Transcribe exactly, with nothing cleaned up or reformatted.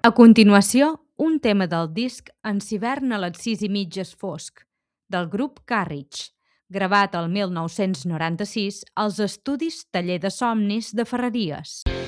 A continuació, un tema del disc En s'hivern a les sis i mitges fosc, del grup Carriage, gravat el mil nou-cents noranta-sis als estudis Taller de Somnis de Ferreries.